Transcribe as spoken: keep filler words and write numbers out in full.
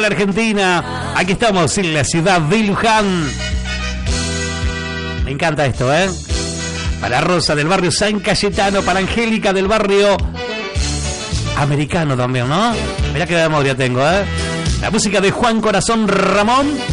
la Argentina. Aquí estamos en la ciudad de Luján. Me encanta esto, ¿eh? Para Rosa del barrio San Cayetano, para Angélica del barrio Americano también, ¿no? Mirá qué memoria tengo, ¿eh? La música de Juan Corazón Ramón.